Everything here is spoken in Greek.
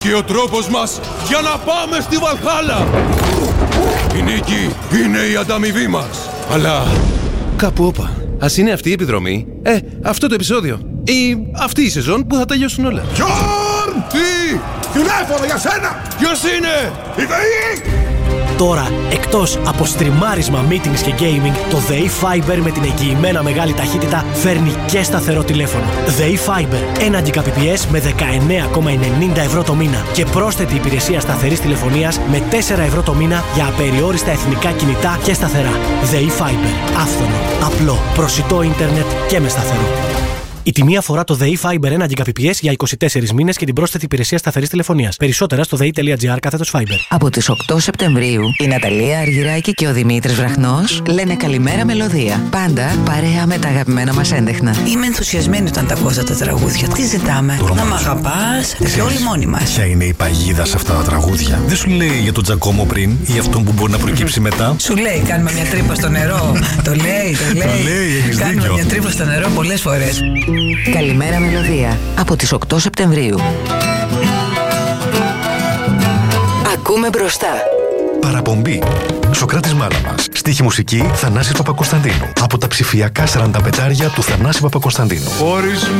Και ο τρόπος μας για να πάμε στη Βαλχάλα. Η νίκη είναι η ανταμοιβή μας. Αλλά κάπου όπα. Ας είναι αυτή η επιδρομή, αυτό το επεισόδιο ή αυτή η σεζόν που θα τελειώσουν όλα. Γιώργ! Τι! Τηλέφωνο για σένα! Ποιος είναι? Η ΔΕΗ! Τώρα, εκτός από στριμάρισμα, meetings και gaming, το ΔΕΗ Fiber με την εγγυημένα μεγάλη ταχύτητα φέρνει και σταθερό τηλέφωνο. ΔΕΗ Fiber, 1 Gbps με 19,90 ευρώ το μήνα και πρόσθετη υπηρεσία σταθερής τηλεφωνίας με 4 ευρώ το μήνα για απεριόριστα εθνικά κινητά και σταθερά. ΔΕΗ Fiber, άφθονο, απλό, προσιτό ίντερνετ και με σταθερό. Η τιμή αφορά το ΔΕΗ Fiber 1 Gbps για 24 μήνες και την πρόσθετη υπηρεσία σταθερής τηλεφωνίας. Περισσότερα στο dei.gr/Fiber. Από τις 8 Σεπτεμβρίου, η Ναταλία Αργυράκη και ο Δημήτρης Βραχνός λένε καλημέρα μελωδία. Πάντα παρέα με τα αγαπημένα μας έντεχνα. Είμαι ενθουσιασμένη όταν τα ακούω αυτά τα τραγούδια. Τι ζητάμε? Να μ' αγαπάς και όλοι μόνοι μας. Ποια είναι η παγίδα σε αυτά τα τραγούδια? Δεν σου λέει για τον Τζακόμο πριν ή αυτόν που μπορεί να προκύψει μετά? Σου λέει, κάνουμε μια τρύπα στο νερό. Το λέει. Κάνουμε μια τρύπα στο νερό πολλές φορές. Καλημέρα μελωδία. Από τις 8 Σεπτεμβρίου. Ακούμε μπροστά. Παραπομπή. Σοκράτης Μάλαμας. Στίχη μουσική Θανάσης Παπακοσταντίνου. Από τα ψηφιακά 45 του Θανάση Παπακοσταντίνου. Χωρίς